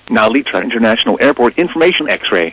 Nalitra International Airport Information X-ray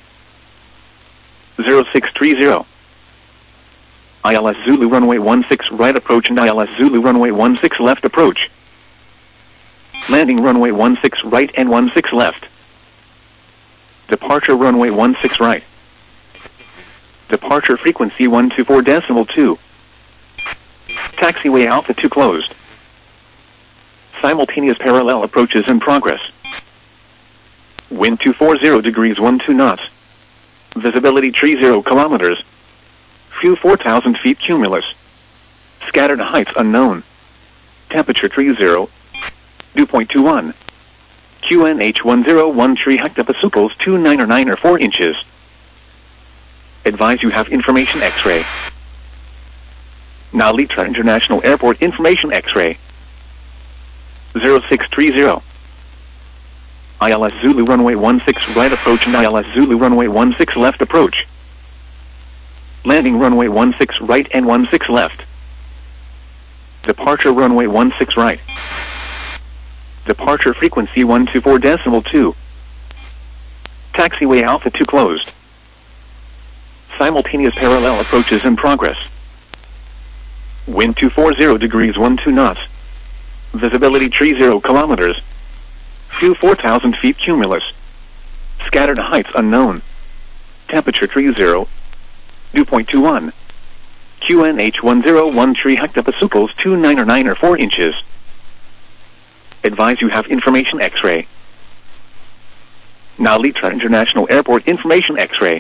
0630. ILS Zulu runway 16 right approach and ILS Zulu runway 16 left approach. Landing runway 16 right and 16 left. Departure runway 16 right. Departure frequency 124.2. Taxiway Alpha 2 closed. Simultaneous parallel approaches in progress. Wind 240 degrees 12 knots. Visibility 30 kilometers. Few 4,000 feet cumulus. Scattered heights unknown. Temperature 30. Dew point 21. QNH 1013 hectopascals 299 or 4 inches. Advise you have information X-ray. Nalitra International Airport Information X-ray 0630. ILS Zulu runway 16 right approach and ILS Zulu runway 16 left approach. Landing runway 16 right and 16 left. Departure runway 16 right. Departure frequency 124.2. Taxiway Alpha 2 closed. Simultaneous parallel approaches in progress. Wind 240 degrees 12 knots. Visibility 30 kilometers. Few 4,000 feet cumulus. Scattered heights unknown. Temperature 30. Dew point 21. QNH 1013 hectopascals 299 or 4 inches. Advise you have information X-ray. Nalitra International Airport Information X-ray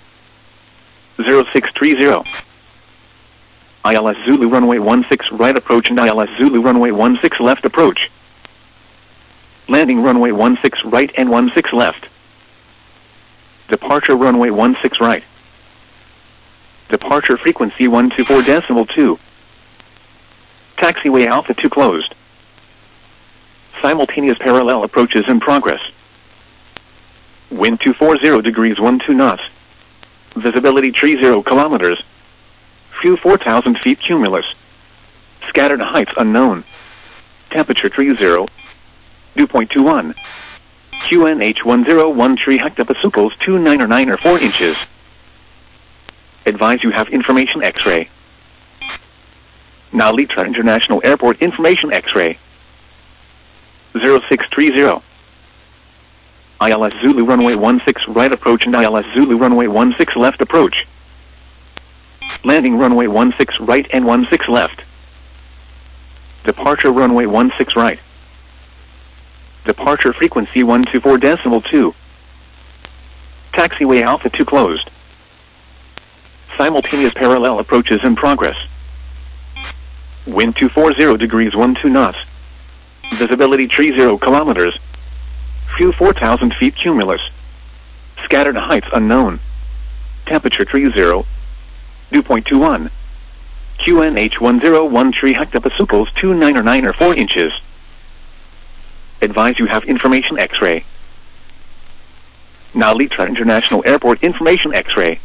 0630. ILS Zulu runway 16 right approach and ILS Zulu runway 16 left approach. Landing runway 16 right and 16 left. Departure runway 16 right. Departure frequency 124.2. Taxiway Alpha 2 closed. Simultaneous parallel approaches in progress. Wind 240 degrees 12 knots. Visibility 30 kilometers. Few 4,000 feet cumulus. Scattered heights unknown. Temperature 30. Dew point 21. QNH 1013 hectopascals 299 or 4 inches. Advise you have information X-ray. Nalitra International Airport Information X-ray 0630. ILS Zulu runway 16 right approach and ILS Zulu runway 16 left approach. Landing runway 16 right and 16 left. Departure runway 16 right. Departure frequency 124.2. Taxiway Alpha 2 closed. Simultaneous parallel approaches in progress. Wind 240 degrees 12 knots. Visibility 30 kilometers. Few 4,000 feet cumulus. Scattered heights unknown. Temperature 30. Dew point 21. QNH 1013 hectopascals 299 or 4 inches. Advise you have information X-ray. Nalitra International Airport Information X-ray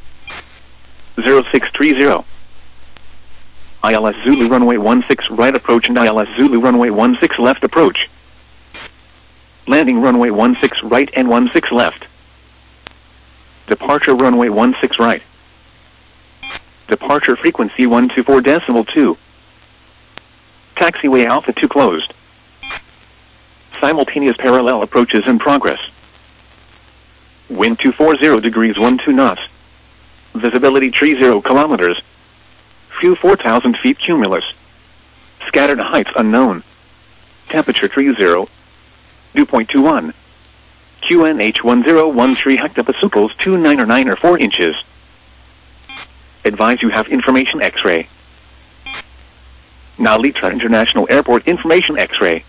0630. ILS Zulu runway 16 right approach and ILS Zulu runway 16 left approach. Landing runway 16 right and 16 left. Departure runway 16 right. Departure frequency 124.2. Taxiway Alpha 2 closed. Simultaneous parallel approaches in progress. Wind 240 degrees 12 knots. Visibility 30 kilometers. Few 4,000 feet cumulus. Scattered heights unknown. Temperature 30. Dew point 21. QNH 1013 hectopascals 299 or 4 inches. Advise you have information X-ray. Nalitra International Airport Information X-ray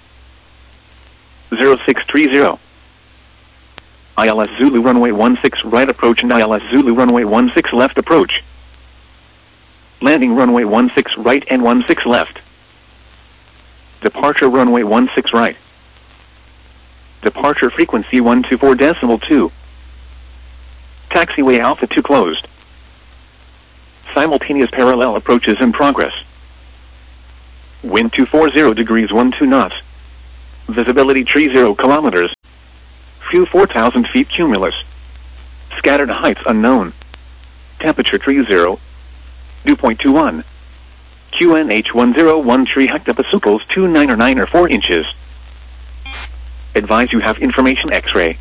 0630. ILS Zulu runway 16 right approach and ILS Zulu runway 16 left approach. Landing runway 16 right and 16 left. Departure runway 16 right. Departure frequency 124.2. Taxiway Alpha 2 closed. Simultaneous parallel approaches in progress. Wind 240 degrees 12 knots. Visibility 30 kilometers. View 4,000 feet cumulus. Scattered heights unknown. Temperature 30. Dew point 21. QNH 1013 hectopascals 299 or 4 inches. Advise you have information X-ray.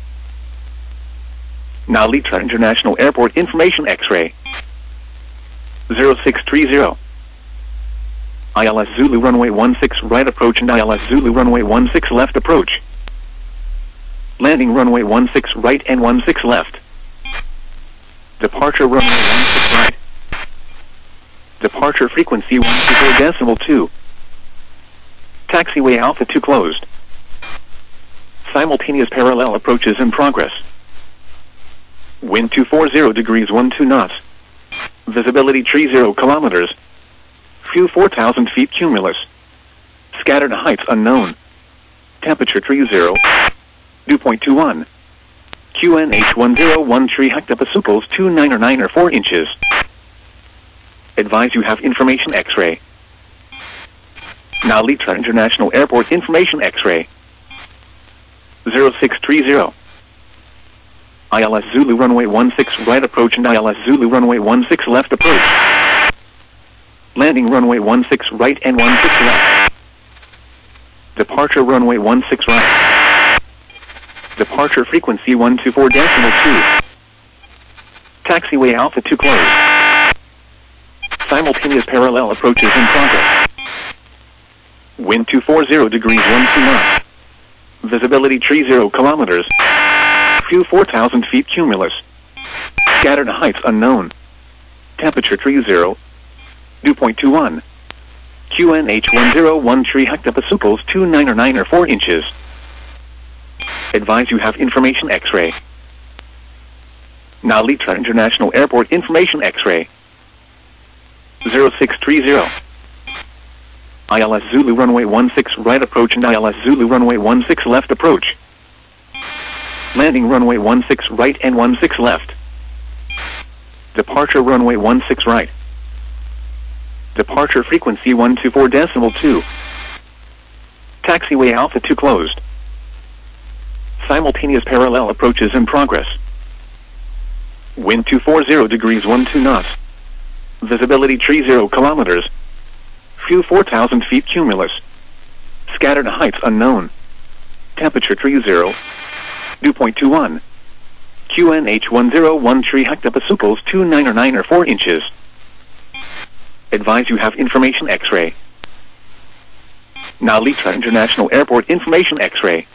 Now Litra International Airport information X-ray. 0630. ILS Zulu runway 16 right approach and ILS Zulu runway 16 left approach. Landing runway 16 right and 16 left. Departure runway 16 right. Departure frequency 124.2. Taxiway Alpha 2 closed. Simultaneous parallel approaches in progress. Wind 240 degrees 12 knots. Visibility 30 kilometers. View 4,000 feet cumulus. Scattered heights unknown. Temperature 30. Dew point 21. QNH 1013 hectopascals 299 or 4 inches. Advise you have information X-ray. Now Litra International Airport information X-ray. 0630. ILS Zulu runway 16 right approach and ILS Zulu runway 16 left approach. Landing runway 16 right and 16 left. Departure runway 16 right. Departure frequency 124.2. Taxiway Alpha 2 closed. Simultaneous parallel approaches in progress. Wind 240 degrees 12 knots. Visibility 30 kilometers. View 4,000 feet cumulus. Scattered heights unknown. Temperature 30. Dew point 21. QNH 1013 hectopascals 299 or 4 inches. Advise you have information X-ray. Now Litra International Airport information X-ray. 0630. ILS Zulu runway 16 right approach and ILS Zulu runway 16 left approach. Landing runway 16 right and 16 left. Departure runway 16 right. Departure frequency 124.2. Taxiway Alpha 2 closed. Simultaneous parallel approaches in progress. Wind 240 degrees 12 knots. Visibility 30 kilometers. View 4,000 feet cumulus. Scattered heights unknown. Temperature 30. Dew point 21. QNH 1013 hectopascals 299 or 4 inches. Advise you have information X-ray. Now Litra International Airport information X-ray.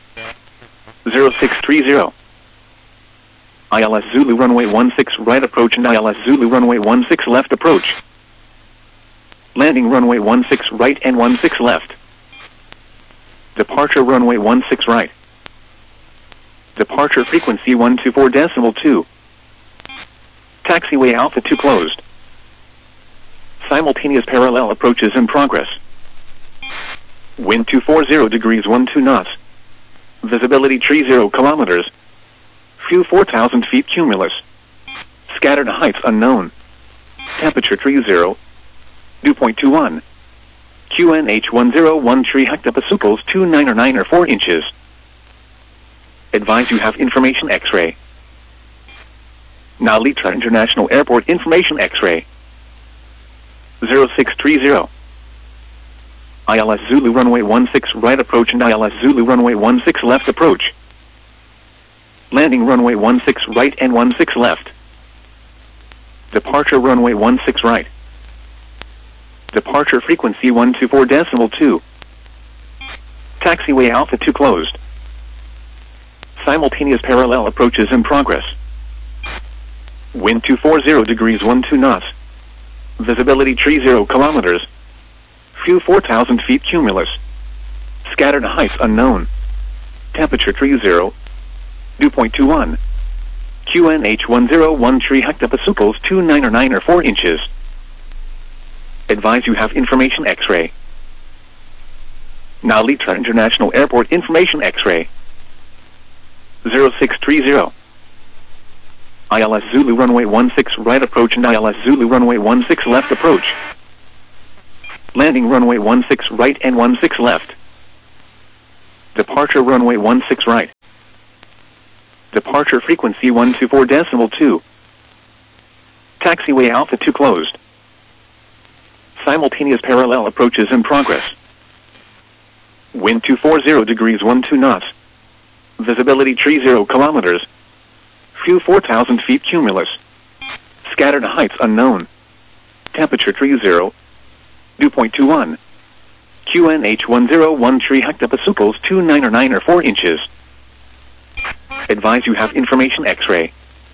0630. ILS Zulu runway 16 right approach and ILS Zulu runway 16 left approach. Landing runway 16 right and 16 left. Departure runway 16 right. Departure frequency 124.2. Taxiway Alpha 2 closed. Simultaneous parallel approaches in progress. Wind 240 degrees 12 knots. Visibility 30 kilometers. View 4,000 feet cumulus. Scattered heights unknown. Temperature 30. Dew point 21. QNH 1013 hectopascals 299 or 4 inches. Advise you have information X-ray. Now Litra International Airport information X-ray. 0630. ILS Zulu runway 16 right approach and ILS Zulu runway 16 left approach. Landing runway 16 right and 16 left. Departure runway 16 right. Departure frequency 124.2. Taxiway Alpha 2 closed. Simultaneous parallel approaches in progress. Wind 240 degrees 12 knots. Visibility 30 kilometers. View 4,000 feet cumulus. Scattered heights unknown. Temperature 30. Dew point 21. QNH 1013 hectopascals 299 or 4 inches. Advise you have information X-ray. Now Litra International Airport information X-ray. 0630. ILS Zulu runway 16 right approach and ILS Zulu runway 16 left approach. Landing runway 16 right and 16 left. Departure runway 16 right. Departure frequency 124.2. Taxiway Alpha 2 closed. Simultaneous parallel approaches in progress. Wind 240 degrees 12 knots. Visibility 30 kilometers. Few 4,000 feet cumulus. Scattered heights unknown. Temperature 30. Dew point 21. QNH 1013 hectopascals 299 or 4 inches. Advise you have information X-ray.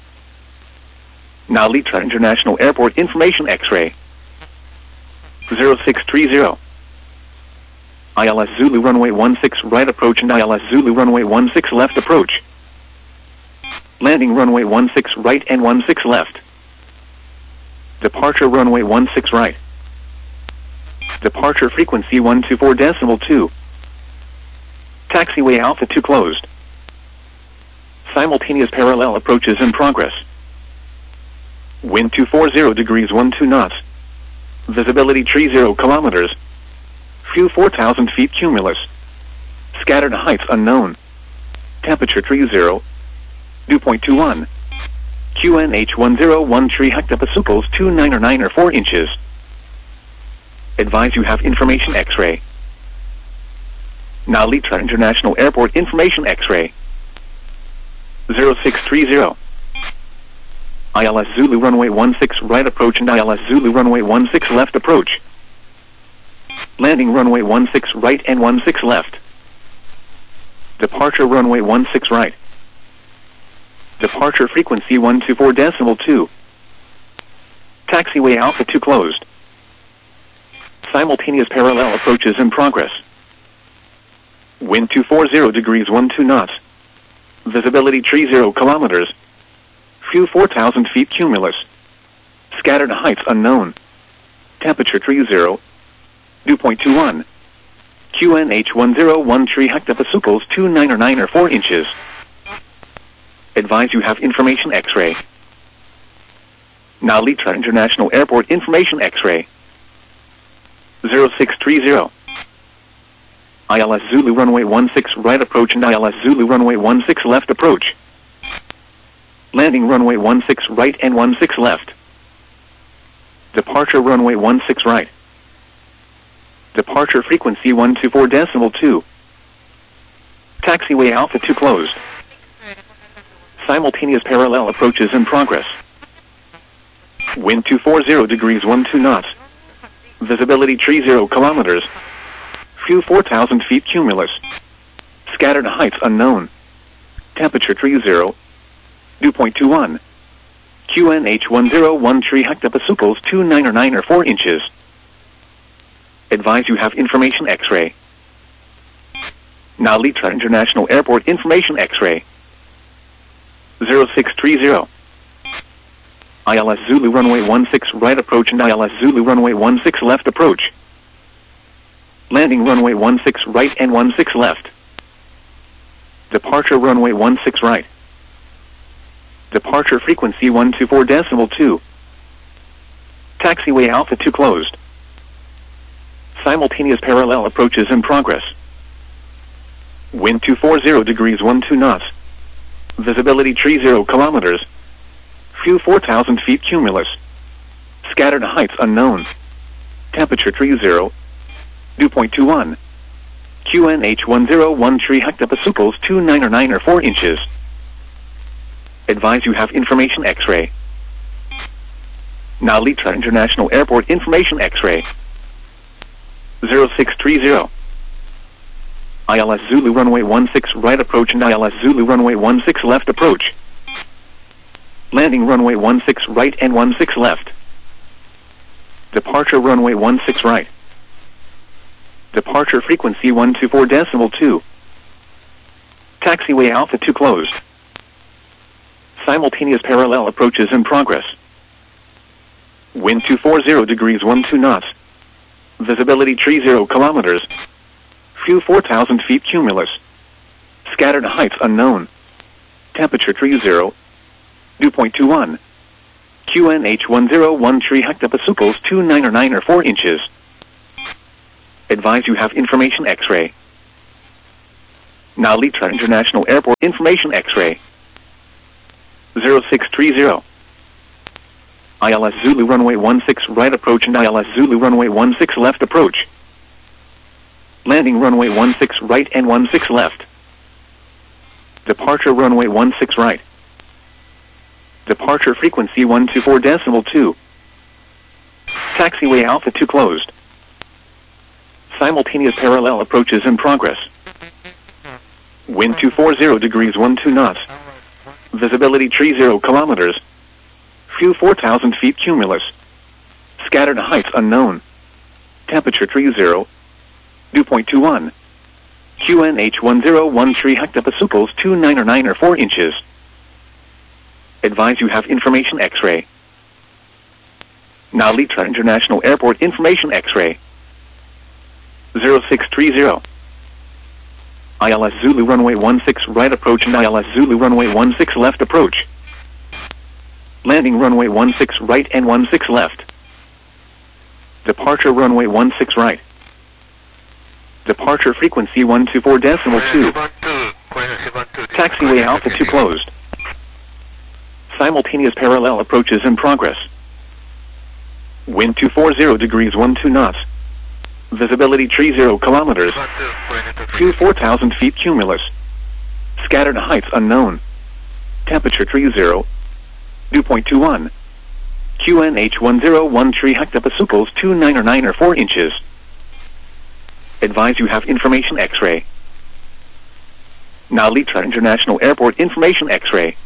Now Litra International Airport information X-ray. 0630. ILS Zulu runway 16 right approach and ILS Zulu runway 16 left approach. Landing runway 16 right and 16 left. Departure runway 16 right. Departure frequency 124.2. Taxiway Alpha 2 closed. Simultaneous parallel approaches in progress. Wind 240 degrees 12 knots. Visibility 30 kilometers. Few 4,000 feet cumulus. Scattered heights unknown. Temperature 30. Dew point 21. QNH 1013 hectopascals 299 or 4 inches. Advise you have information X-ray. Now Litra International Airport information X-ray. 0630. ILS Zulu runway 16 right approach and ILS Zulu runway 16 left approach. Landing runway 16 right and 16 left. Departure runway 16 right. Departure frequency 124.2. Taxiway Alpha 2 closed. Simultaneous parallel approaches in progress. Wind 240 degrees 12 knots. Visibility 30 kilometers. Few 4,000 feet cumulus. Scattered heights unknown. Temperature 30. Dew point 21. QNH 1013 hectopascals 299 or 4 inches. Advise you have information X-ray. Now Litra International Airport information X-ray. 0630. ILS Zulu runway 16 right approach and ILS Zulu runway 16 left approach. Landing runway 16 right and 16 left. Departure runway 16 right. Departure frequency 124.2. Taxiway Alpha 2 closed. Simultaneous parallel approaches in progress. Wind 240 degrees 12 knots. Visibility 30 kilometers. Few 4,000 feet cumulus. Scattered heights unknown. Temperature 30. Dew point 21. QNH 1013 hectopascals 299 or 4 inches. Advise you have information X-ray. Now Litra International Airport information X-ray. 0630. ILS Zulu runway 16 right approach and ILS Zulu runway 16 left approach. Landing runway 16 right and 16 left. Departure runway 16 right. Departure frequency 124.2. Taxiway Alpha 2 closed. Simultaneous parallel approaches in progress. Wind 240 degrees 12 knots. Visibility 30 kilometers. Few 4,000 feet cumulus. Scattered heights unknown. Temperature 30. Dew point 21. QNH 1013 hectopascals 299 or 4 inches. Advise you have information X-ray. Now Litra International Airport information X-ray. 0630. ILS Zulu runway 16 right approach and ILS Zulu runway 16 left approach. Landing runway 16 right and 16 left. Departure runway 16 right. Departure frequency 124.2. Taxiway Alpha 2 closed. Simultaneous parallel approaches in progress. Wind 240 degrees 12 knots. Visibility 30 kilometers. Few 4,000 feet cumulus. Scattered heights unknown. Temperature 30. Dew point 21. QNH 1013 hectopascals 299 or 4 inches. Advise you have information X-ray. Now Litra International Airport information X-ray. 0630. ILS Zulu runway 16 right approach and ILS Zulu runway 16 left approach. Landing runway 16 right and 16 left. Departure runway 16 right. Departure frequency 124.2. Taxiway Alpha 2 closed. Simultaneous parallel approaches in progress. Wind 240 degrees 12 knots. Visibility 30 kilometers. Few 4,000 feet cumulus. Scattered heights unknown. Temperature 30. Dew point 21. QNH 1013 hectopascals 299 or 4 inches. Advise you have information X-ray. Now Litra International Airport information X-ray. 0630. ILS Zulu runway 16 right approach and ILS Zulu runway 16 left approach. Landing runway 16 right and 16 left. Departure runway 16 right. Departure frequency 124.2. Taxiway Alpha 2 closed. Simultaneous parallel approaches in progress. Wind 240 degrees 12 knots. Visibility 30 kilometers. Few 4,000 feet cumulus. Scattered heights unknown. Temperature 30. Dew point 21. QNH 1013 hectopascals 299 or 4 inches. Advise you have information X-ray. Now Litra International Airport information X-ray.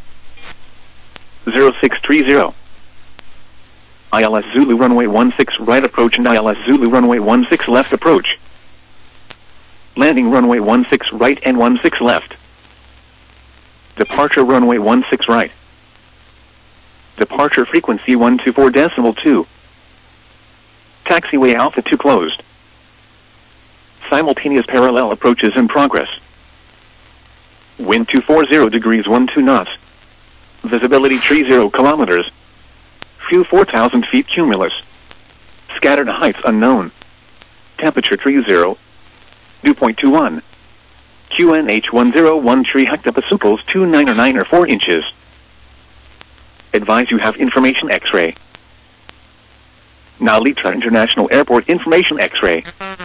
0630. ILS Zulu runway 16 right approach and ILS Zulu runway 16 left approach. Landing runway 16 right and 16 left. Departure runway 16 right. Departure frequency 124.2. Taxiway Alpha 2 closed. Simultaneous parallel approaches in progress. Wind 240 degrees 12 knots. Visibility 30 kilometers. Few 4,000 feet cumulus. Scattered heights unknown. Temperature 30. Dew point 21. QNH 1013 hectopascals 299 or 4 inches. Advise you have information X-ray. Now Litra International Airport information X-ray.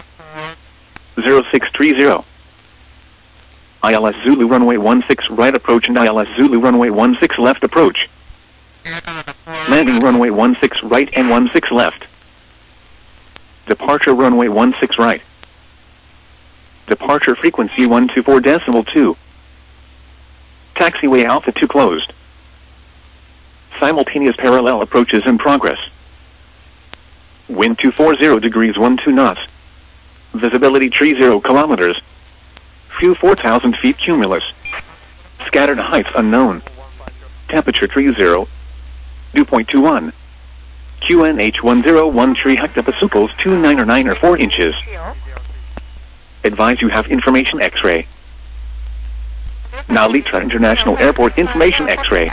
0630. ILS Zulu runway 16 right approach and ILS Zulu runway 16 left approach. Landing runway 16 right and 16 left. Departure runway 16 right. Departure frequency 124.2. Taxiway Alpha 2 closed. Simultaneous parallel approaches in progress. Wind 240 degrees 12 knots. Visibility 30 kilometers. Few 4,000 feet cumulus. Scattered heights unknown. Temperature 30. Dew point 21. QNH 1013 hectopascals 299 or 4 inches. Advise you have information X-ray. Now Litra International Airport information X-ray.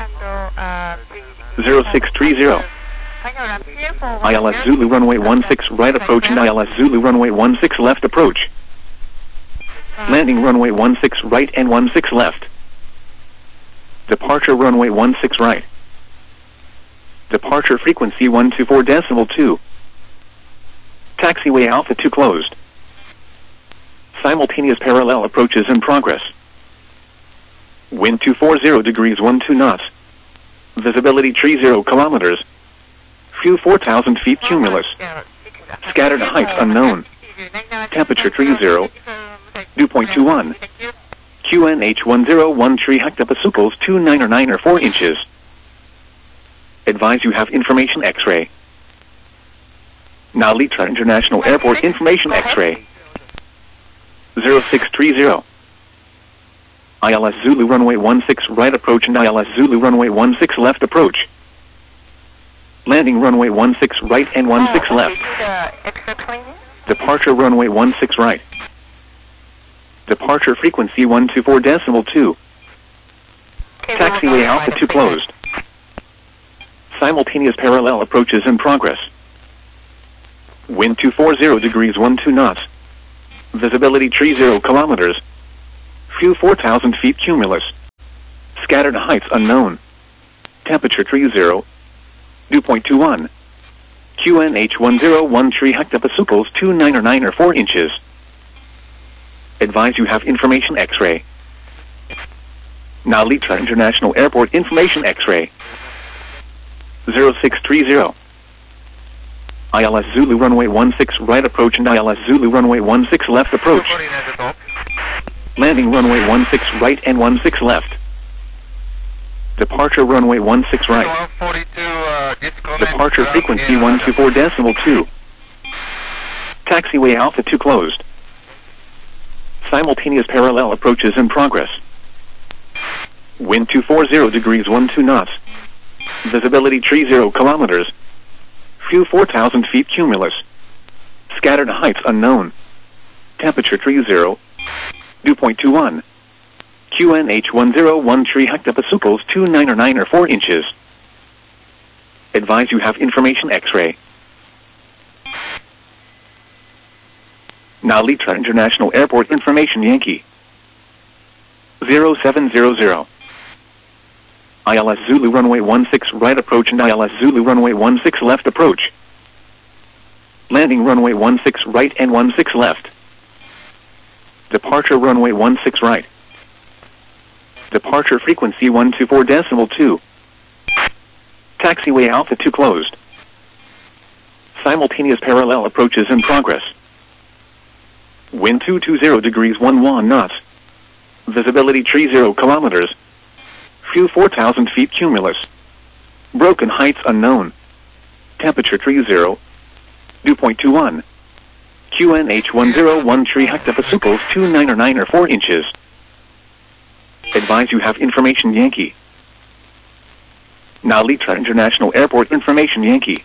0630. ILS Zulu runway 16 right approach and ILS Zulu runway 16 left approach. Landing runway 16 right and 16 left. Departure runway 16 right. Departure frequency 124.2. Taxiway Alpha 2 closed. Simultaneous parallel approaches in progress. Wind 240 degrees 12 knots. Visibility 30 kilometers. Few 4,000 feet cumulus. Scattered heights unknown. Temperature 30. Dew point 21. QNH 1013 hectopascals 299 or 4 inches. Advise you have information X-ray. Now Litra International Airport information X-ray. 0630. ILS Zulu runway 16 right approach and ILS Zulu runway 16 left approach. Landing runway 16 right and 16 left. Departure runway 16 right. Departure frequency 124.2. Taxiway Alpha 2 closed. Simultaneous parallel approaches in progress. Wind 240 degrees 12 knots. Visibility 30 kilometers. Few 4,000 feet cumulus. Scattered heights unknown. Temperature 30. Dew point 21. QNH 1013 hectopascals 29 or 4 inches. Advise you have information X-ray. Now Litra International Airport information X-ray. 0630. ILS Zulu runway 16 right approach and ILS Zulu runway 16 left approach. Landing runway 16 right and 16 left. Departure runway 16 right. Departure frequency 124.2. Taxiway Alpha 2 closed. Simultaneous parallel approaches in progress. Wind 240 degrees 12 knots. Visibility 30 kilometers. Few 4,000 feet cumulus. Scattered heights unknown. Temperature 30. Dew point 21. QNH 1013 hectopascals 29 or 4 inches. Advise you have information X-ray. Now Litra International Airport information Yankee. 0700. ILS Zulu runway 16 right approach and ILS Zulu runway 16 left approach. Landing runway 16 right and 16 left. Departure runway 16 right. Departure frequency 124.2. Taxiway Alpha 2 closed. Simultaneous parallel approaches in progress. Wind 220 degrees 11 knots. Visibility 30 kilometers. Few 4,000 feet cumulus. Broken heights unknown. Temperature 30. Dew point 21. QNH 1013 hectopascals 29 or 4 inches. Advise you have information Yankee. Now Litra International Airport information Yankee.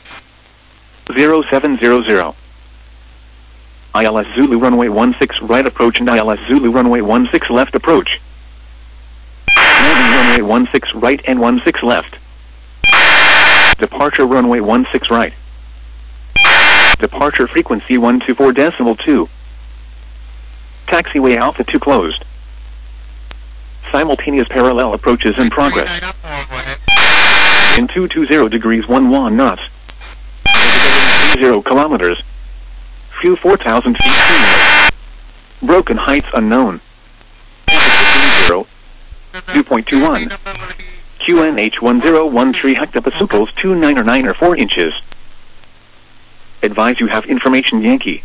0700. ILS Zulu runway 16 right approach and ILS Zulu runway 16 left approach. Landing runway 16 right and 16 left. Departure runway 16 right. Departure frequency 124.2. Taxiway Alpha 2 closed. Simultaneous parallel approaches in progress. Wind 220 degrees 11 knots. Visibility 30 kilometers. Few 4,000 feet cumulus. Broken heights unknown. Temperature 30. Dew point 21. QNH 1013 hectopascals 29 or 4 inches. Advise you have information Yankee.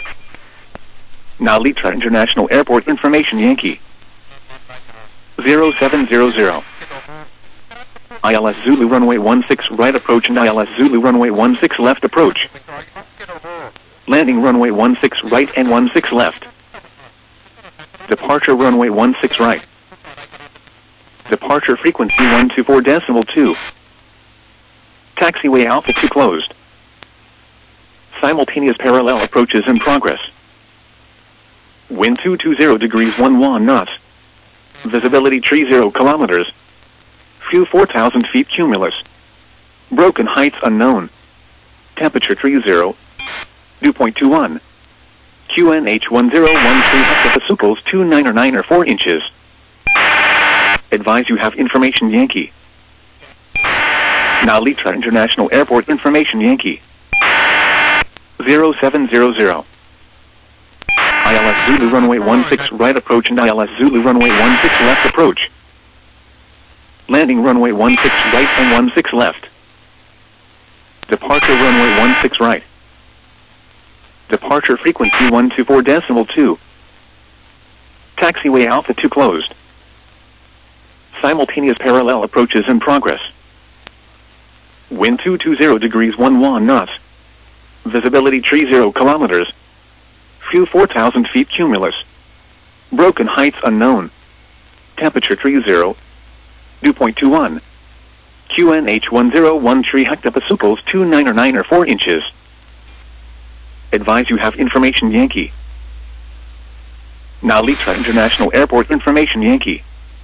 Now Litra International Airport information Yankee. 0700. ILS Zulu runway 16 right approach and ILS Zulu runway 16 left approach. Landing runway 16 right and 16 left. Departure runway 16 right. Departure frequency 124.2. Taxiway Alpha 2 closed. Simultaneous parallel approaches in progress. Wind 220 degrees 11 knots. Visibility 30 kilometers. Few 4,000 feet cumulus. Broken heights unknown. Temperature 30. Dew point 21. QNH 1013 hectopascals 29 or 4 inches. Advise you have information Yankee. Now Litra International Airport information Yankee. 0700. ILS Zulu runway 16 right approach and ILS Zulu runway 16 left approach. Landing runway 16 right and 16 left. Departure runway 16 right. Departure frequency 124.2. Taxiway Alpha 2 closed. Simultaneous parallel approaches in progress. Wind 220 degrees 11 knots. Visibility 30 kilometers. Few 4,000 feet cumulus. Broken heights unknown. Temperature 30. Dew point 21. QNH 1013 hectopascals 29 or 4 inches. Advise you have information Yankee. Now Litra International Airport information Yankee.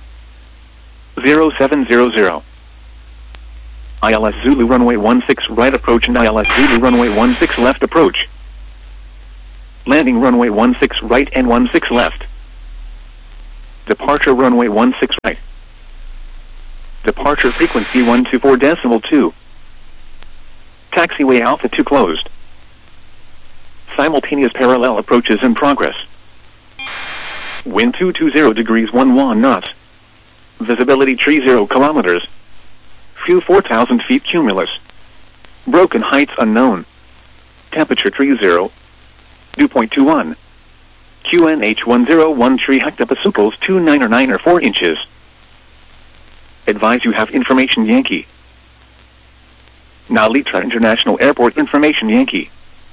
0700. ILS Zulu runway 16 right approach and ILS Zulu runway 16 left approach. Landing runway 16 right and 16 left. Departure runway 16 right. Departure frequency 124.2. Taxiway Alpha 2 closed. Simultaneous parallel approaches in progress. Wind 220 degrees 11 knots. Visibility 30 kilometers. Few 4,000 feet cumulus. Broken heights unknown. Temperature 30. Dew point 21. QNH 1013 hectopascals 299 or 4 inches. Advise you have information Yankee. Narita International Airport information Yankee.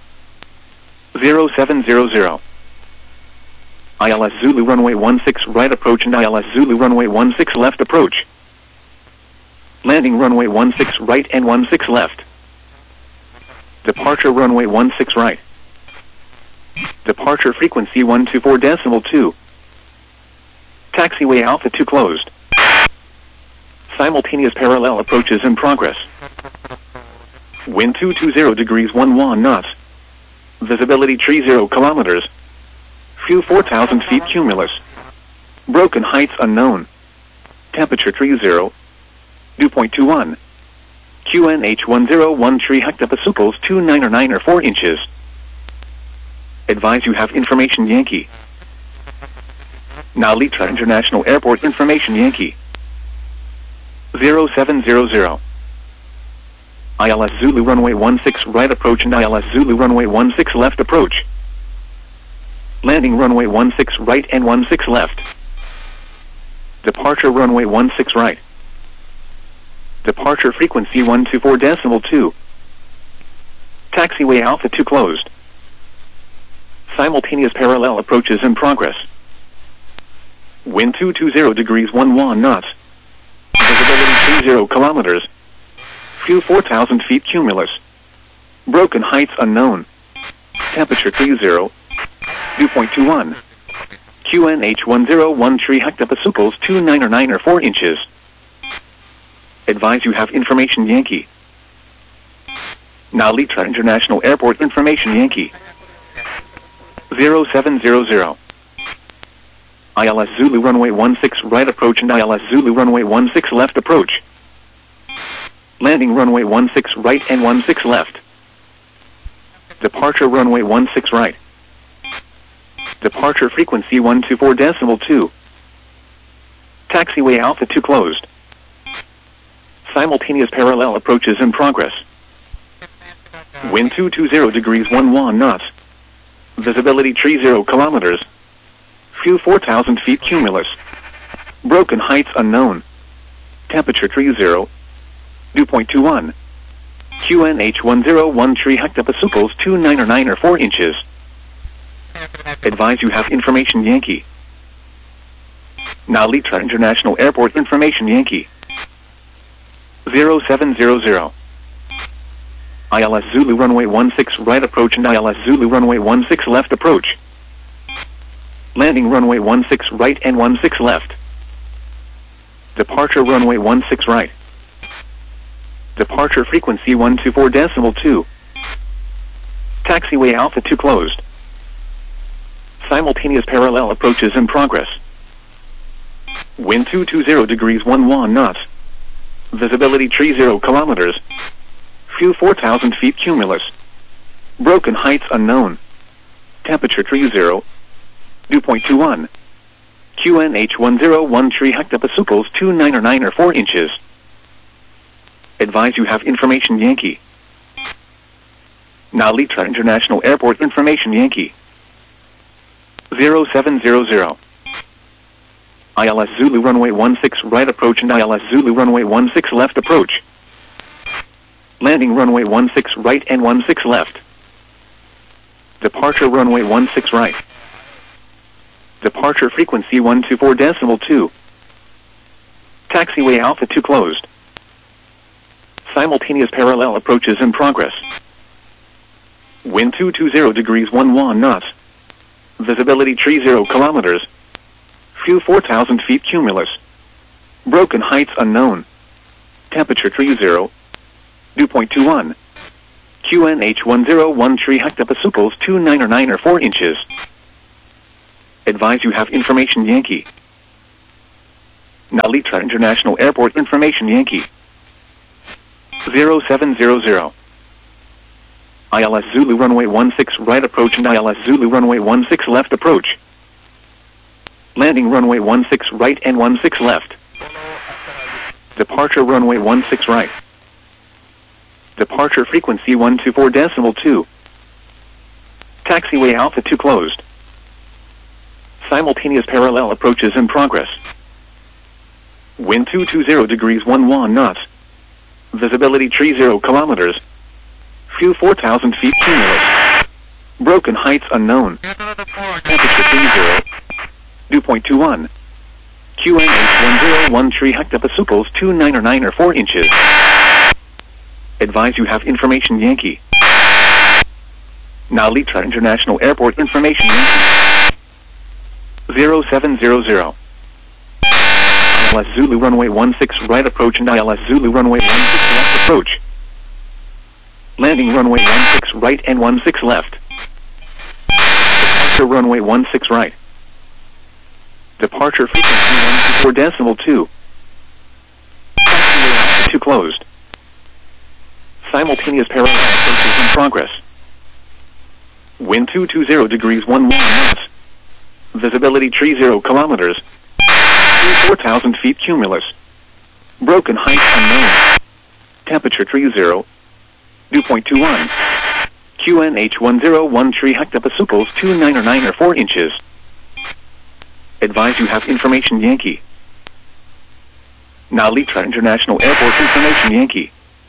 0700. ILS Zulu runway 16 right approach and ILS Zulu runway 16 left approach. Landing runway 16 right and 16 left. Departure runway 16 right. Departure frequency 124.2. Taxiway Alpha 2 closed. Simultaneous parallel approaches in progress. Wind 220 degrees 11 knots. Visibility 30 kilometers. Few 4,000 feet cumulus. Broken heights unknown. Temperature 30. Dew point 21. QNH 1013 hectopascals 299 or 4 inches. Advise you have information Yankee. Narita International Airport information Yankee. 0700. ILS Zulu runway 16 right approach and ILS Zulu runway 16 left approach. Landing runway 16 right and 16 left. Departure runway 16 right. Departure frequency 124.2. Taxiway Alpha 2 closed. Simultaneous parallel approaches in progress. Wind 220 degrees 11 knots. Visibility 30 kilometers. Few 4,000 feet cumulus. Broken heights unknown. Temperature 30. Dew point 21. QNH 1013 hectopascals 299 or 4 inches. Advise you have information Yankee. Narita International Airport information Yankee. 0700. ILS Zulu runway 16 right approach and ILS Zulu runway 16 left approach. Landing runway 16 right and 16 left. Departure runway 16 right. Departure frequency 124.2. Taxiway Alpha 2 closed. Simultaneous parallel approaches in progress. Wind 220 degrees 11 knots. Visibility 30 kilometers. Few 4,000 feet cumulus. Broken heights unknown. Temperature 30. Dew point 21. QNH 1013 hectopascals 299 or 4 inches. Advise you have information Yankee. Narita International Airport information Yankee. 0700. ILS Zulu runway 16 right approach and ILS Zulu runway 16 left approach. Landing runway 16 right and 16 left. Departure runway 16 right. Departure frequency 124.2. Taxiway Alpha 2 closed. Simultaneous parallel approaches in progress. Wind 220 degrees 11 knots. Visibility 30 kilometers. Few 4,000 feet cumulus. Broken heights unknown. Temperature 30. Dew point 21. QNH 1013 hectopascals 299 or 4 inches. Advise you have information Yankee. Narita International Airport information Yankee. 0700. ILS Zulu runway 16 right approach and ILS Zulu runway 16 left approach. Landing runway 16 right and 16 left. Departure runway 16 right. Departure frequency 124.2. Taxiway Alpha 2 closed. Simultaneous parallel approaches in progress. Wind 220 degrees 11 knots. Visibility 30 kilometers. Few 4,000 feet cumulus. Broken heights unknown. Temperature 30. Dew point 21. QNH 1013 hectopascals 299 or 4 inches. Advise you have information Yankee. Narita International Airport information Yankee 0700. ILS Zulu runway 16 right approach and ILS Zulu runway 16 left approach. Landing runway 16 right and 16 left. Departure runway 16 right. Departure frequency 124.2. Taxiway Alpha 2 closed. Simultaneous parallel approaches in progress. Wind 220 degrees 11 knots. Visibility 30 kilometers. Fuel 4,000 feet cumulus. Broken heights unknown. Temperature 30. Dew point 21. QNH 1013 hectopascals 299 or 4 inches. Advise you have information Yankee. Narita International Airport information Yankee 0700. ILS Zulu runway 16 right approach and ILS Zulu runway 16 left approach. Landing runway 16 right and 16 left. Departure runway 16 right. Departure frequency 124.2. Taxiway 2 closed. Simultaneous parallel approaches in progress. Wind 220 degrees 11 knots. Visibility 30 kilometers. 4,000 feet cumulus. Broken heights unknown. Temperature 30. Dew point 21. QNH 1013 hectopascals 299 or 4 inches. Advise you have information Yankee. Narita International Airport information Yankee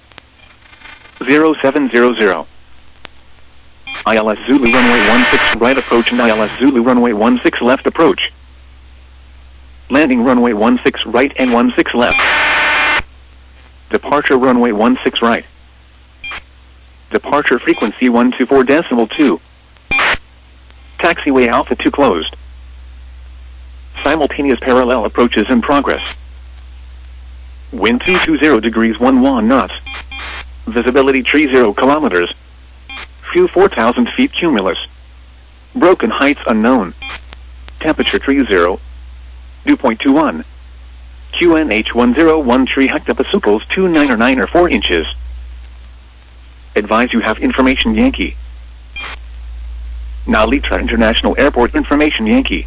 0700. ILS Zulu runway 16 right approach and ILS Zulu runway 16 left approach. Landing runway 16 right and 16 left. Departure runway 16 right. Departure frequency 124.2. Taxiway Alpha 2 closed. Simultaneous parallel approaches in progress. Wind 220 degrees 11 knots. Visibility 30 kilometers. Fuel 4,000 feet cumulus. Broken heights unknown. Temperature 30. Dew point 21. QNH 1013 hectopascals 299 or 4 inches. Advise you have information Yankee. Narita International Airport information Yankee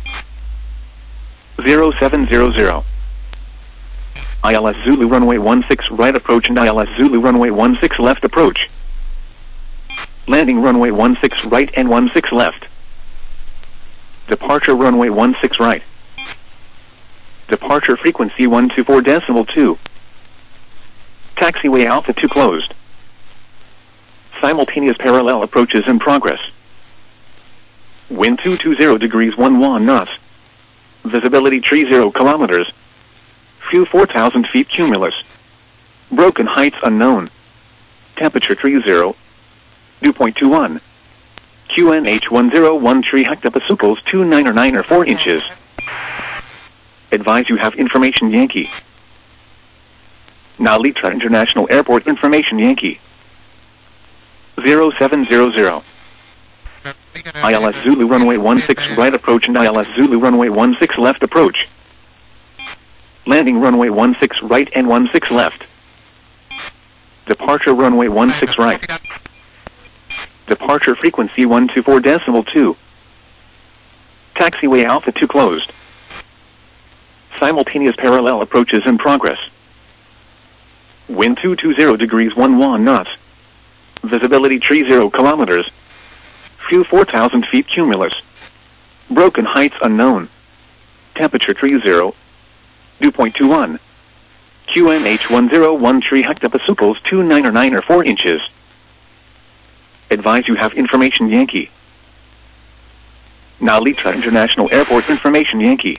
0700. ILS Zulu runway 16 right approach and ILS Zulu runway 16 left approach. Landing runway 16 right and 16 left. Departure runway 16 right. Departure frequency 124.2. Taxiway Alpha 2 closed. Simultaneous parallel approaches in progress. Wind 220 degrees 11 knots. Visibility 30 kilometers. Fuel 4,000 feet cumulus. Broken heights unknown. Temperature 30. Dew point 21. QNH 1013 hectopascals 299 or 4 inches. Advise you have information Yankee. Narita International Airport information Yankee 0700. ILS Zulu runway 16 right approach and ILS Zulu runway 16 left approach. Landing runway 16 right and 16 left. Departure runway 16 right. Departure frequency 124.2. Taxiway Alpha 2 closed. Simultaneous parallel approaches in progress. Wind 220 degrees 11 knots. Visibility 30 kilometers. Fuel 4,000 feet cumulus. Broken heights unknown. Temperature 30. Dew point 21. QNH 1013 hectopascals 299 or 4 inches. Advise you have information Yankee. Narita International Airport information Yankee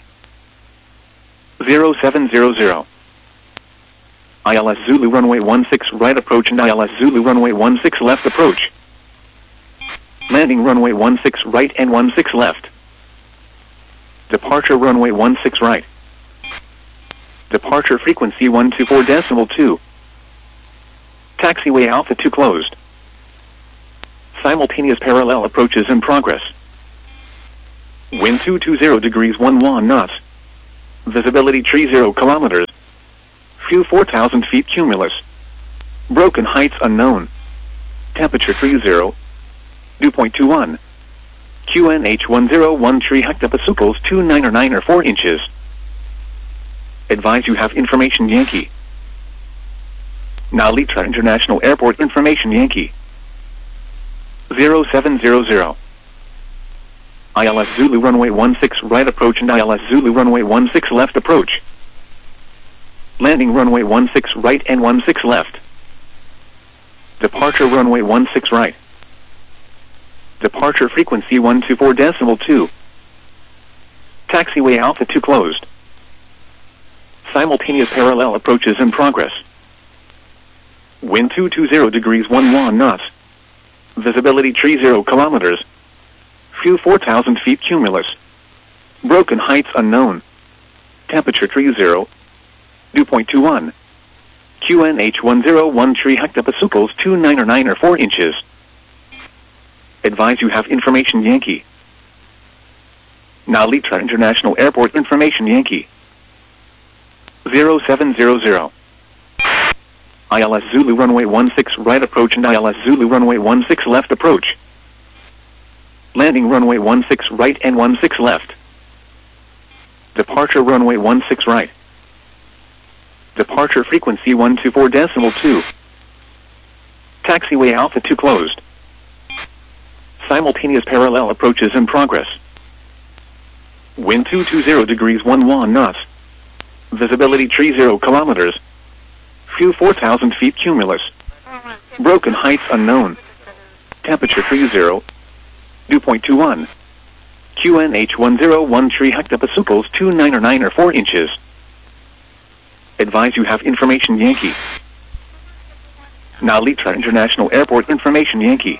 0700. ILS Zulu runway 16 right approach and ILS Zulu runway 16 left approach. Landing runway 16 right and 16 left. Departure runway 16 right. Departure frequency 124.2. Taxiway Alpha 2 closed. Simultaneous parallel approaches in progress. Wind 220 degrees 11 knots. Visibility tree 0 kilometers. View 4,000 feet cumulus. Broken heights unknown. Temperature tree 0. Dew point 21. QNH 101 tree hectopascals 299 or 4 inches. Advise you have information Yankee. Now Litra International Airport information Yankee. 0700. ILS Zulu runway 16 right approach and ILS Zulu runway 16 left approach. Landing runway 16 right and 16 left. Departure runway 16 right. Departure frequency 124.2. Taxiway Alpha 2 closed. Simultaneous parallel approaches in progress. Wind 220 degrees 11 knots. Visibility tree 0 kilometers. View 4,000 feet cumulus. Broken heights unknown. Temperature tree 0. Dew point 21. QNH 101 tree hectopascals 299 or 4 inches. Advise you have information Yankee. Now Litra International Airport information Yankee. 0700. ILS Zulu runway 16 right approach and ILS Zulu runway 16 left approach. Landing runway 16 right and 16 left. Departure runway 16 right. Departure frequency 124.2. Taxiway Alpha 2 closed. Simultaneous parallel approaches in progress. Wind 220 degrees 11 knots. Visibility tree 0 kilometers. View 4,000 feet cumulus. Broken heights unknown. Temperature tree 0. Dew point 21. QNH 101 tree hectopascals 299 or 4 inches. Advise you have information Yankee. Now Litra International Airport information Yankee.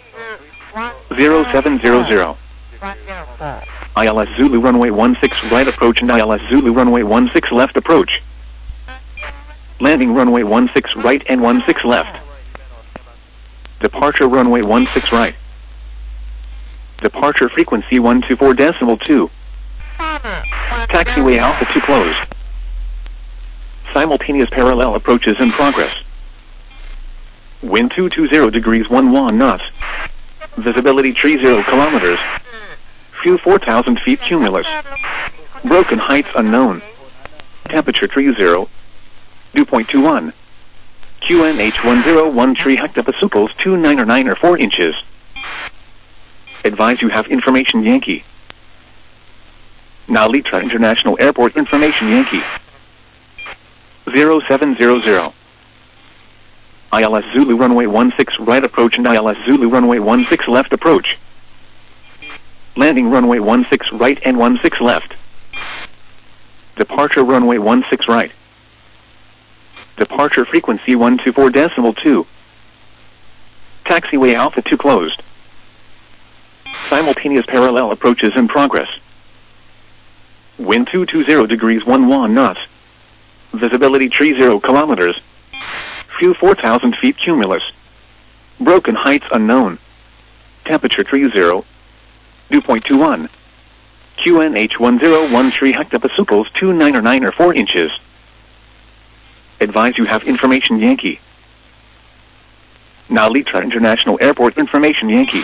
0700. ILS Zulu runway 16 right approach and ILS Zulu runway 16 left approach. Landing runway 16 right and 16 left. Departure runway 16 right. Departure frequency 124.2. Taxiway Alpha 2 closed. Simultaneous parallel approaches in progress. Wind 220 degrees 11 knots. Visibility tree 0 kilometers. View 4,000 feet cumulus. Broken heights unknown. Temperature tree 0. Dew point 21. QNH 101 tree hectopascals 299 or 4 inches. Advise you have information Yankee. Now Litra International Airport information Yankee. 0700. ILS Zulu runway 16 right approach and ILS Zulu runway 16 left approach. Landing runway 16 right and 16 left. Departure runway 16 right. Departure frequency 124.2. Taxiway Alpha 2 closed. Simultaneous parallel approaches in progress. Wind 220 degrees 11 knots. Visibility tree 0 kilometers. View 4,000 feet cumulus. Broken heights unknown. Temperature tree 0. Dew point 21. QNH 101 tree hectopascals 299 or 4 inches. Advise you have information Yankee. Now Litra International Airport information Yankee.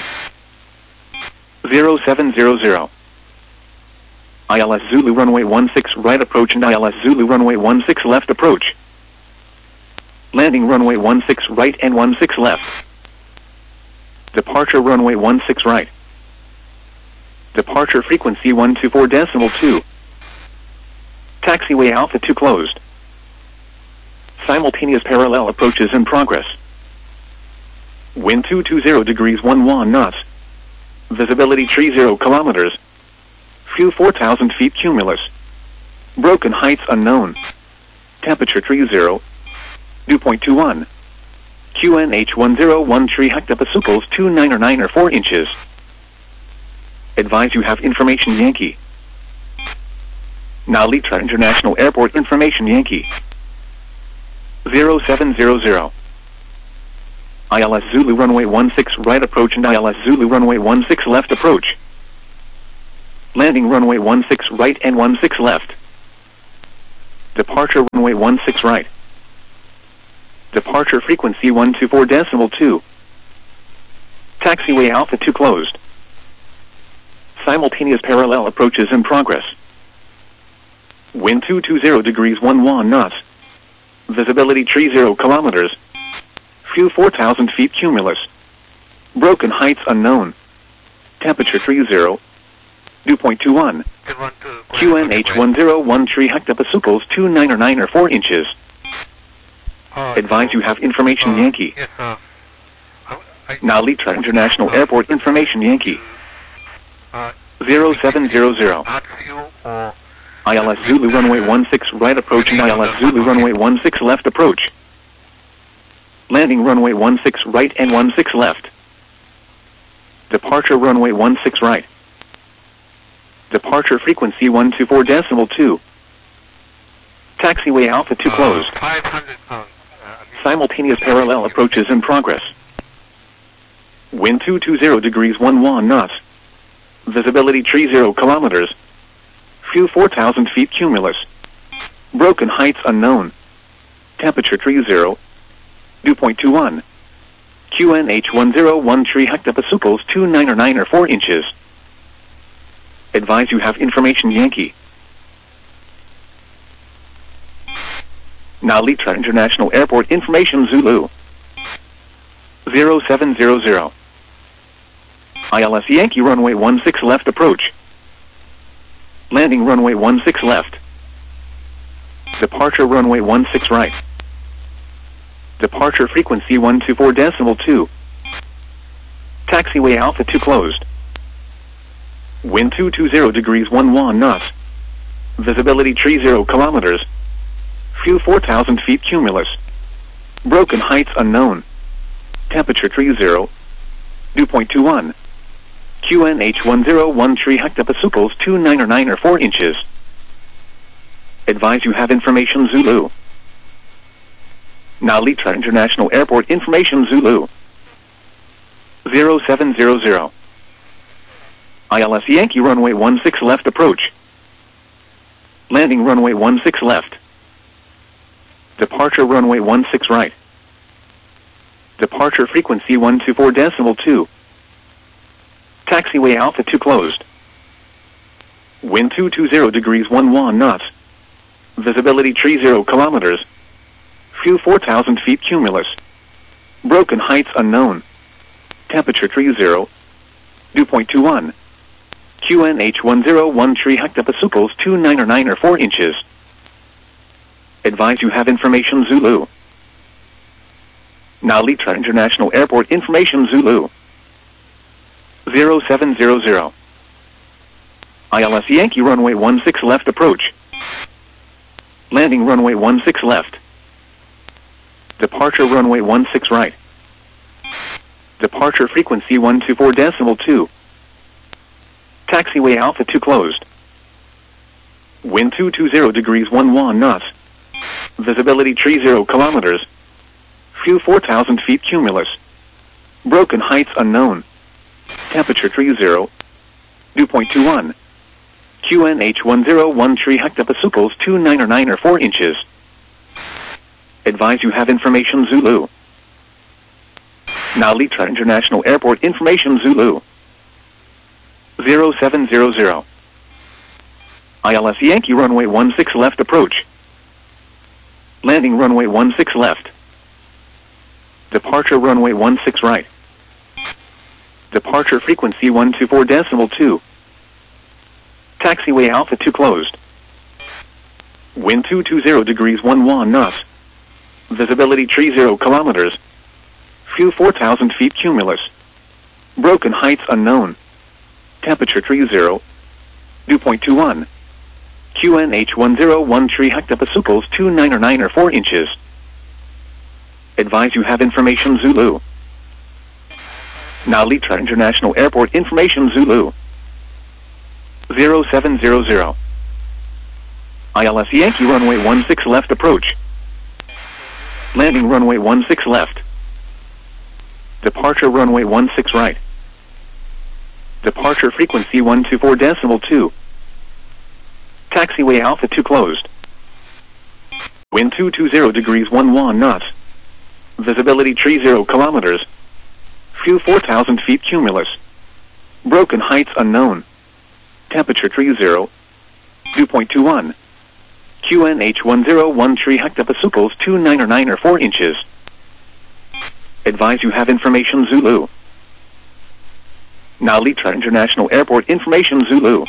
0700. ILS Zulu runway 16 right approach and ILS Zulu runway 16 left approach. Landing runway 16 right and 16 left. Departure runway 16 right. Departure frequency 124.2. Taxiway Alpha 2 closed. Simultaneous parallel approaches in progress. Wind 220 degrees 11 knots. Visibility tree 0 kilometers. View 4,000 feet cumulus. Broken heights unknown. Temperature tree 0. Dew point 21. QNH 101 tree hectopascals 299 or 4 inches. Advise you have information Yankee. Now Litra International Airport information Yankee. 0700. ILS Zulu runway 16 right approach and ILS Zulu runway 16 left approach. Landing runway 16 right and 16 left. Departure runway 16 right. Departure frequency 124.2. Taxiway Alpha 2 closed. Simultaneous parallel approaches in progress. Wind 220 degrees 11 knots. Visibility 30 kilometers. Few 4,000 feet cumulus. Broken heights unknown. Temperature 30. Dew point 21. QNH 1013 hectopascals 299 or 4 inches. Advise you have information Yankee. Yes, Narita International Airport information Yankee. 0700. ILS Zulu runway 16 right approaching ILS Zulu runway 16 left approach. Landing runway 16 right and 16 left. Departure runway 16 right. Departure frequency 124.2. Taxiway Alpha 2 closed. 500 Simultaneous parallel approaches in progress. Wind 220 degrees 11 knots. Visibility 30 kilometers. Few 4,000 feet cumulus. Broken heights unknown. Temperature 30. Dew point 21. QNH 1013 hectopascals 299 or 4 inches. Advise you have information Yankee. Narita International Airport information Zulu. 0700. ILS Yankee runway 16 left approach. Landing runway 16 left. Departure runway 16 right. Departure frequency 124.2. Taxiway Alpha 2 closed. Wind 220 degrees 11 knots. Visibility 30 kilometers. Few 4,000 feet cumulus. Broken heights unknown. Temperature 30. Dew point 21. QNH 1013 hectopascals 299 or 4 inches. Advise you have information Zulu. Narita International Airport information Zulu. 0700. ILS Yankee runway 16 left approach. Landing runway 16 left. Departure runway 16 right. Departure frequency 124.2. Taxiway Alpha 2 closed. Wind 220 degrees 11 knots. Visibility 30 kilometers. Few 4,000 feet cumulus. Broken heights unknown. Temperature 30. Dew point 21. QNH 1013 hectopascals 299 or 4 inches. Advise you have information Zulu. Narita International Airport information Zulu. 0700. ILS Yankee runway 16 left approach. Landing runway 16 left. Departure runway 16 right. Departure frequency 124.2. Taxiway Alpha 2 closed. Wind 220 degrees 11 knots. Visibility 30 kilometers. Few 4,000 feet cumulus. Broken heights unknown. Temperature 30. Dew point 21. QNH 1013 hectopascals 299 or 4 inches. Advise you have information Zulu. Narita International Airport information Zulu. 0700. ILS Yankee runway 16 left approach. Landing runway 16 left. Departure runway 16 right. Departure frequency 124.2. Taxiway Alpha 2 closed. Wind 220 degrees 11 knots. Visibility 30 kilometers. Few 4,000 feet cumulus. Broken heights unknown. Temperature 30. Dew point 21. QNH 1013 hectopascals 299 or 4 inches. Advise you have information Zulu. Narita International Airport information Zulu. 0700. ILS Yankee runway 16 left approach. Landing runway 16 left. Departure runway 16 right. Departure frequency 124.2. Taxiway Alpha 2 closed. Wind 220 degrees 11 knots. Visibility tree 0 kilometers. View 4,000 feet cumulus. Broken heights unknown. Temperature tree 0. Dew point 21. QNH 1013 hectopascals 299 or 4 inches. Advise you have information Zulu. Now Litra International Airport information Zulu.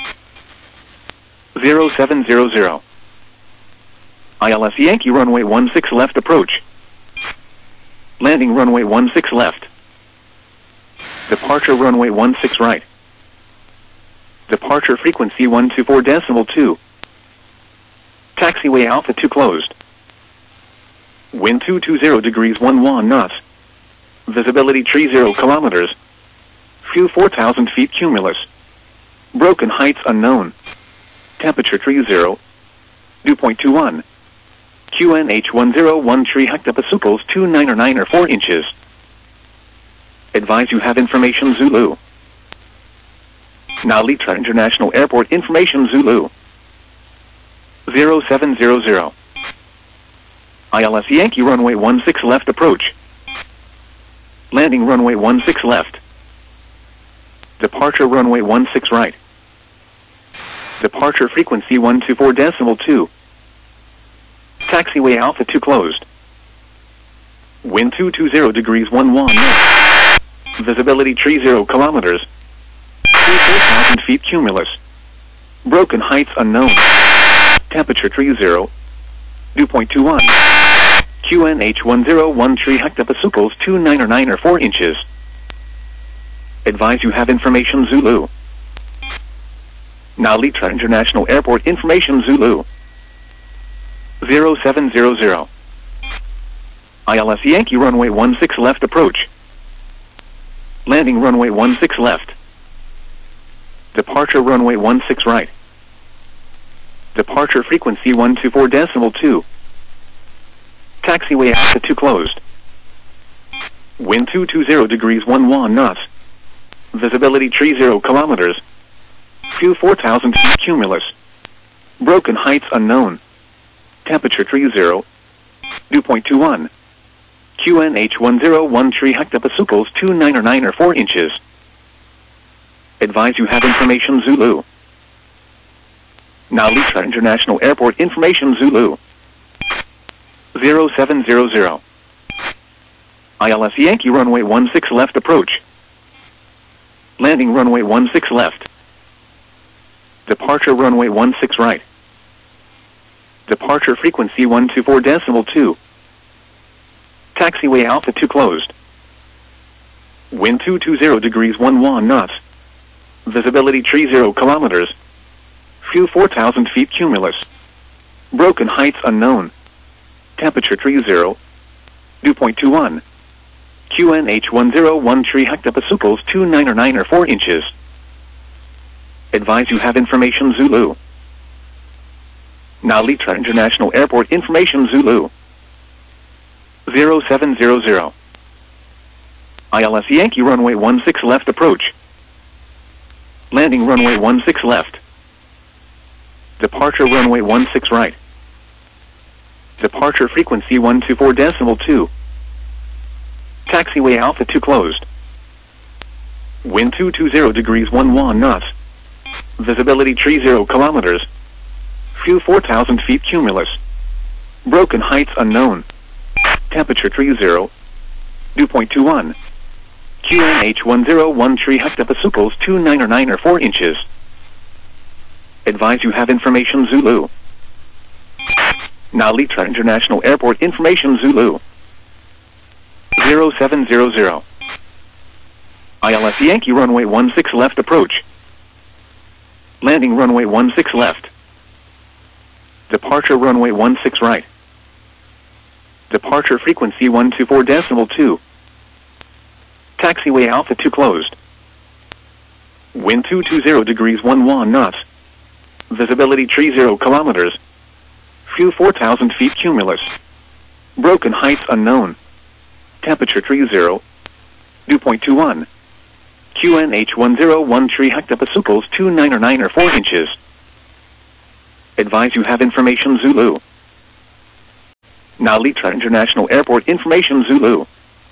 0700. ILS Yankee runway 16 left approach. Landing runway 16 left. Departure runway 16 right. Departure frequency 124.2. Taxiway Alpha 2 closed. Wind 220 degrees 11 knots. Visibility tree 0 kilometers. View 4,000 feet cumulus. Broken heights unknown. Temperature tree 0. Dew point 21. QNH 1013 hectopascals 299 or 4 inches. Advise you have information Zulu. Now Litra International Airport information Zulu. 0700. ILS Yankee runway 16 left approach. Landing runway 16 left. Departure runway 16 right. Departure frequency 124.2. Taxiway Alpha 2 closed. Wind 220 degrees 11 knots. Visibility tree 0 kilometers. 4,000 feet cumulus. Broken heights unknown. Temperature tree 0. Dew point 21. QNH 1013 hectopascals 299 or 4 inches. Advise you have information Zulu. Now Litra International Airport information Zulu. 0700. ILS Yankee runway 16 left approach. Landing runway 16 left. Departure runway 16 right. Departure frequency 124.2. Taxiway Alpha 2 closed. Wind 220 degrees 11 knots. Visibility tree 0 kilometers. View 4,000 feet cumulus. Broken heights unknown. Temperature tree 0. Dew point 21. QNH 1013 hectopascals 299 or 4 inches. Advise you have information Zulu. Now Litra International Airport information Zulu. 0700. ILS Yankee runway 16 left approach. Landing runway 16 left. Departure runway 16 right. Departure frequency 124.2. Taxiway Alpha 2 closed. Wind 220 degrees 11 knots. Visibility tree 0 kilometers. View 4,000 feet cumulus. Broken heights unknown. Temperature tree 0. Dew point 21. QNH 1013 hectopascals 299 or 4 inches. Advise you have information Zulu. Now Litra International Airport information Zulu. 0700. ILS Yankee runway 16 left approach. Landing runway 16 left. Departure runway 16 right. Departure frequency 124.2. Taxiway Alpha 2 closed. Wind 220 degrees 11 knots. Visibility tree 0 kilometers. View 4,000 feet cumulus. Broken heights unknown. Temperature tree 0. Dew point 21. QNH 1013 hectopascals 299 or 4 inches. Advise you have information Zulu. Now Litra International Airport information Zulu. 0700. ILS Yankee runway 16 left approach. Landing runway 16 left. Departure runway 16 right. Departure frequency 124.2. Taxiway Alpha 2 closed. Wind 220 degrees 11 knots. Visibility tree 0 kilometers. View 4,000 feet cumulus. Broken heights unknown. Temperature tree 0. Dew point 21. QNH 1013 hectopascals 299 or 4 inches. Advise you have information Zulu. Now Litra International Airport information Zulu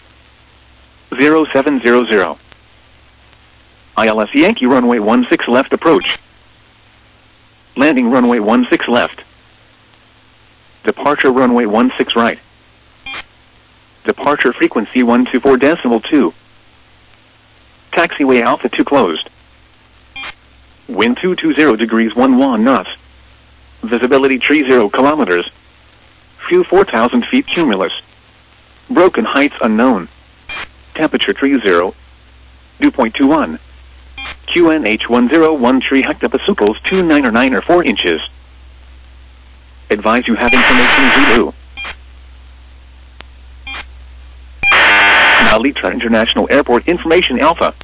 0700. ILS Yankee runway 16 left approach. Landing runway 16 left. Departure runway 16 right. Departure frequency 124.2. Taxiway Alpha 2 closed. Wind 220 degrees 11 knots. Visibility 30 kilometers. Few 4,000 feet cumulus. Broken heights unknown. Temperature 30. Dew point 21. QNH 1013 hectopascals 299 or 4 inches. Advise you have information Zulu. Now Litra International Airport information Alpha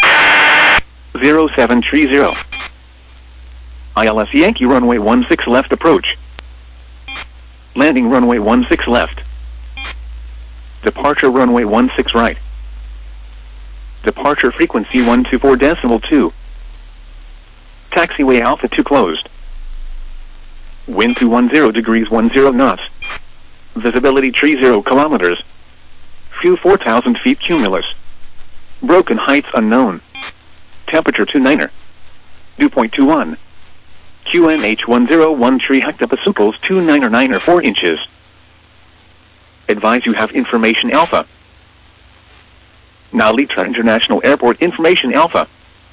0730. ILS Yankee runway 16 left approach. Landing runway 16 left. Departure runway 16 right. Departure frequency 124.2. Taxiway Alpha 2 closed. Wind 210 degrees 10 knots. Visibility 30 kilometers. Few 4,000 feet cumulus. Broken heights unknown. Temperature 29er. Dew point 21. QNH 1013 hectopascals 299 or 4 inches. Advise you have information Alpha. Now Litra International Airport information Alpha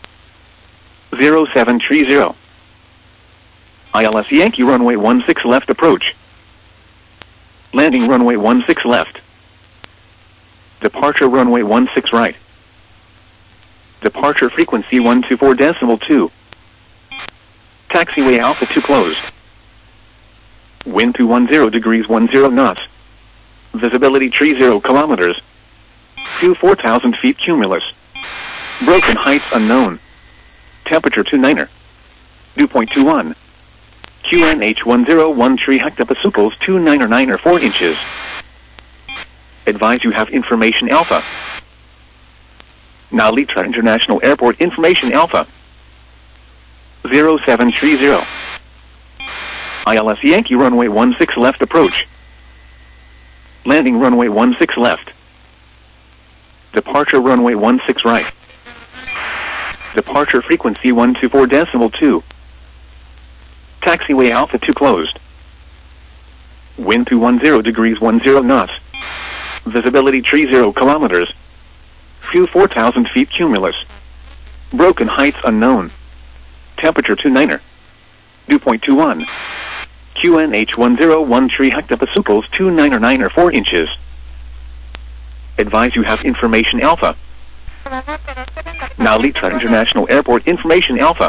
0730. ILS Yankee runway 16 left approach. Landing runway 16 left. Departure runway 16 right. Departure frequency 124.2. Taxiway Alpha 2 closed. Wind 210 degrees 10 knots. Visibility 30 kilometers. Few 4,000 feet cumulus. Broken heights unknown. Temperature 29er. Dew point 21. QNH 1013 hectopascals 299 or 4 inches. Advise you have information Alpha. Now Litra International Airport information Alpha 0730. ILS Yankee runway 16 left approach. Landing runway 16 left. Departure runway 16 right. Departure frequency 124.2. Taxiway Alpha 2 closed. Wind 210 degrees 10 knots. Visibility 30 kilometers. Few 4,000 feet cumulus. Broken heights unknown. Temperature 29er. Dew point 21. QNH 1013 hectopascals 299 or 4 inches. Advise you have information Alpha. Now Litra International Airport information Alpha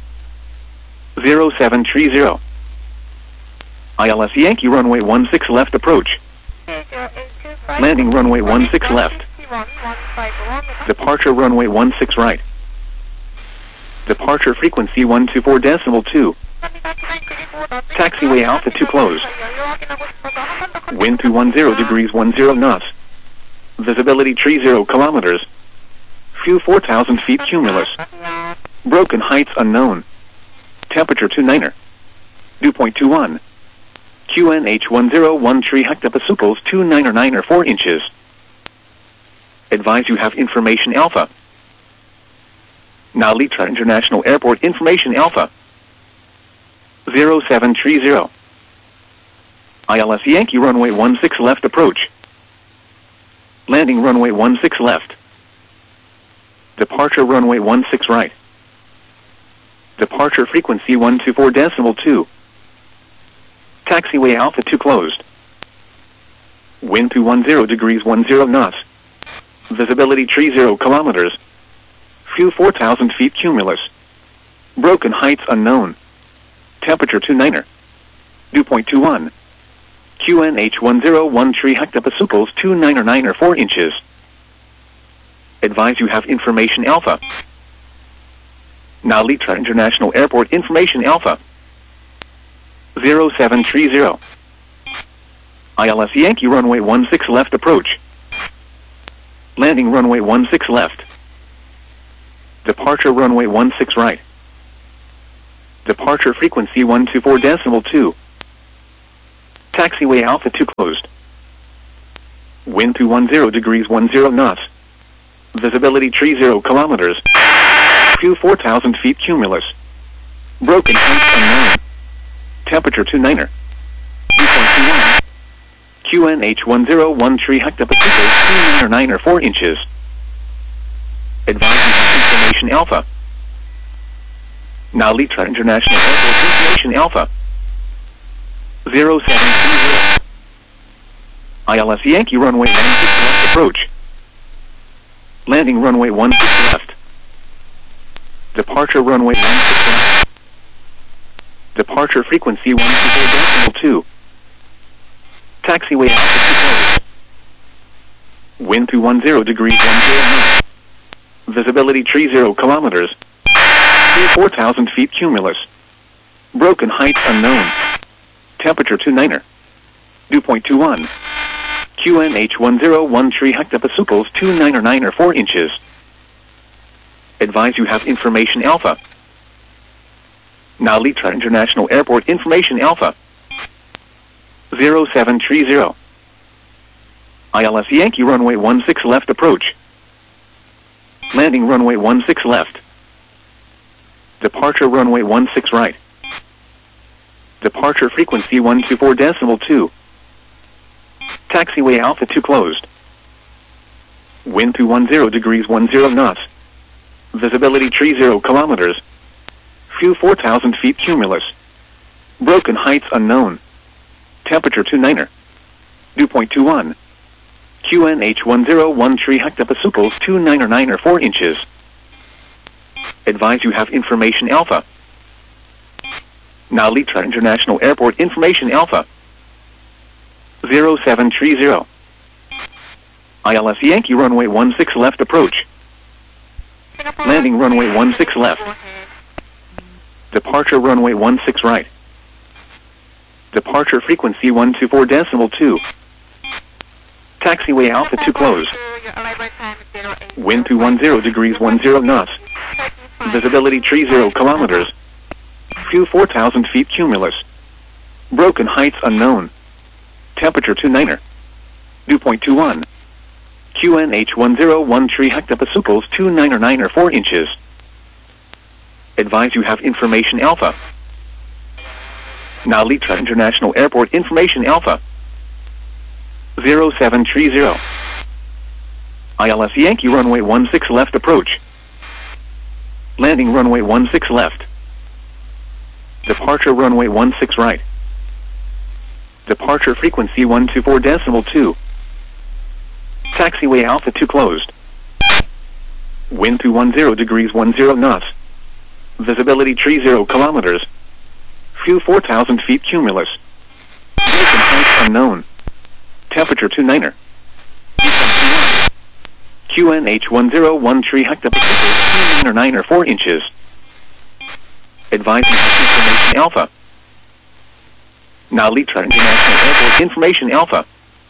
0730. ILS Yankee runway 16 left approach. Landing runway 16 left. Departure runway 16 right. Departure frequency 124.2. Taxiway Alpha 2 closed. Wind 210 degrees 10 knots. Visibility 30 kilometers. Few 4,000 feet cumulus. Broken heights unknown. Temperature 29er. Dew point 21. QNH 1013 hectopascals 299 or 4 inches. Advise you have information Alpha. Now Litra International Airport information Alpha 0730. ILS Yankee runway 16 left approach. Landing runway 16 left. Departure runway 16 right. Departure frequency 124.2. Taxiway Alpha 2 closed. Wind 210 degrees 10 knots. Visibility 30 kilometers. Few 4,000 feet cumulus. Broken heights unknown. Temperature 29er. Dew point 21. QNH 1013 hectopascals 299 or 4 inches. Advise you have information Alpha. Now Litra International Airport information Alpha 0730. ILS Yankee runway 16 left approach. Landing runway 16 left. Departure runway 16 right. Departure frequency 124.2. Taxiway Alpha 2 closed. Wind 210 degrees 10 knots. Visibility tree 0 kilometers. View 4,000 feet cumulus. Broken height unknown. Temperature 29er. Dew point 21. QNH 1013 hectopascals 299 or 4 inches. Advising information alpha. Now Litra International Airport information alpha. 0730. ILS Yankee runway 16 left approach. Landing runway 16 left. Departure runway 16 left. Departure frequency 124.2. Taxiway altitude closed. Wind 210 degrees 10 knots. Visibility tree 0 kilometers. 4,000 feet cumulus. Broken height unknown. Temperature 29er. Dew point 21. QNH 1013 hectopascals 299 or 4 inches. Advise you have information alpha. Now Litra International Airport information alpha. 0730. ILS Yankee runway 16 left approach. Landing runway 16 left. Departure runway 16 right. Departure frequency 124.2. Taxiway altitude closed. Wind 210 degrees 10 knots. Visibility tree 0 kilometers. View 4,000 feet cumulus. Broken heights unknown. Temperature 29er. Dew point 21. QNH 1013 hectopascals 299 or 4 inches. Advise you have information alpha. Now Litra International Airport information alpha. 0730. ILS Yankee runway 16 left approach. Landing runway 16 left. Departure runway 16 right. Departure frequency 124.2. Taxiway altitude closed. Wind 210 degrees 10 knots. Visibility tree 0 kilometers. View 4,000 feet cumulus. Broken heights unknown. Temperature 29er. Dew point 21. QNH 1013 hectopascals 299 or 4 inches. Advise you have information alpha. Now Litra International Airport information alpha. 0730. ILS Yankee runway 16 left approach. Landing runway 16 left. Departure runway 16 right. Departure frequency 124.2. Taxiway altitude closed. Wind 210 degrees 10 knots. Visibility tree 0 kilometers. View 4,000 feet cumulus. Broken height unknown. Temperature 29er. QNH 1013 hectopascals 299 or 4 inches. Advising information alpha. Now Litra International Airport information alpha.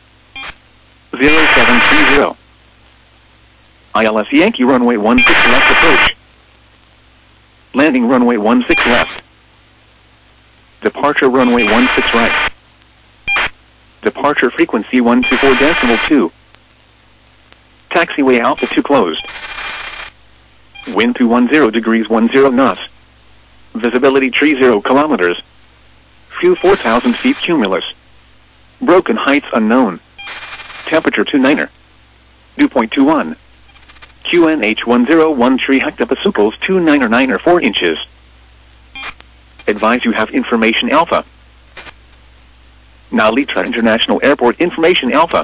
0730. ILS Yankee runway 16 left approach. Landing runway 16 left. Departure runway 16 right. Departure frequency 124.2. Taxiway altitude closed. Wind 210 degrees 10 knots. Visibility tree 0 kilometers. View 4,000 feet cumulus. Broken heights unknown. Temperature 29er. Dew point 21. QNH 1013 hectopascals 299 or 4 inches. Advise you have information alpha. Now Litra International Airport information alpha.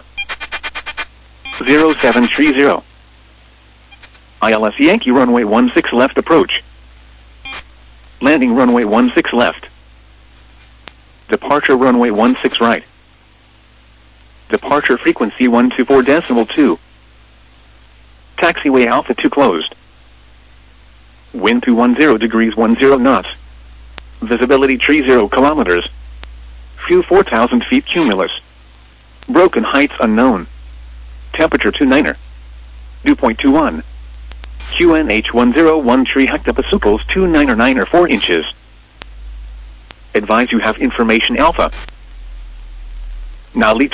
0730. ILS Yankee runway 16 left approach. Landing runway 16 left. Departure runway 16 right. Departure frequency 124.2. Taxiway altitude closed. Wind 210 degrees 10 knots. Visibility tree 0 kilometers. View 4,000 feet cumulus. Broken heights unknown. Temperature 29er. Dew point 21. QNH 1013 hectopascals 299 or 4 inches. Advise you have information alpha. Now Litra